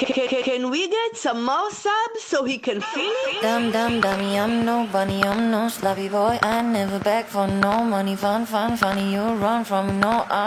Can we get some more subs so he can feel it? Dumb, dumb, dummy, I'm no bunny, I'm no sloppy boy. I never beg for no money, fun, fun, funny. You run from no